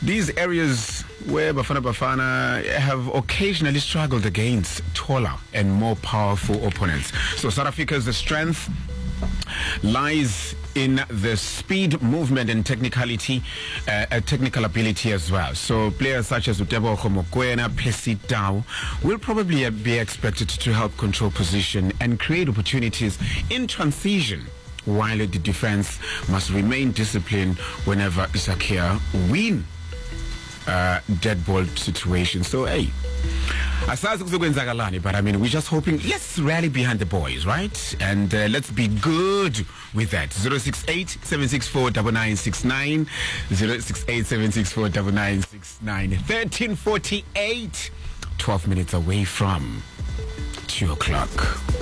These areas where Bafana Bafana have occasionally struggled against taller and more powerful opponents. So South Africa's strength lies in the speed, movement, and technical ability as well. So players such as Utebogo Mokoena, Percy Tau will probably be expected to help control position and create opportunities in transition, while the defense must remain disciplined whenever Isakia win dead ball situation. So hey, but I mean, we're just hoping, let's rally behind the boys, right? And let's be good with that. 068-764-9969, 068-764-9969, 1348, 12 minutes away from 2 o'clock.